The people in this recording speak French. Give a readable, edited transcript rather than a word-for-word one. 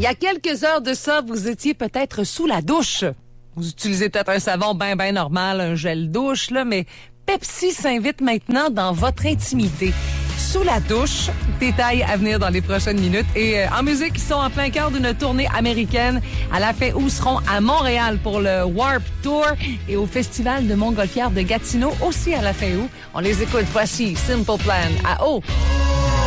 Il y a quelques heures de ça, vous étiez peut-être sous la douche. Vous utilisez peut-être un savon ben normal, un gel douche, là, mais Pepsi s'invite maintenant dans votre intimité. Sous la douche, détails à venir dans les prochaines minutes. Et en musique, ils sont en plein cœur d'une tournée américaine. À la fin août, seront à Montréal pour le Warped Tour et au Festival de Montgolfière de Gatineau aussi à la fin août. On les écoute. Voici Simple Plan à O.